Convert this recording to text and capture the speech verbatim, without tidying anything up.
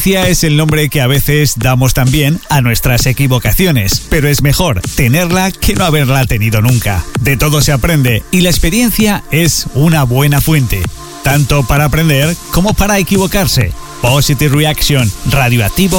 Es el nombre que a veces damos también a nuestras equivocaciones, pero es mejor tenerla que no haberla tenido nunca. De todo se aprende y la experiencia es una buena fuente, tanto para aprender como para equivocarse. Positive Reaction, Radioactivo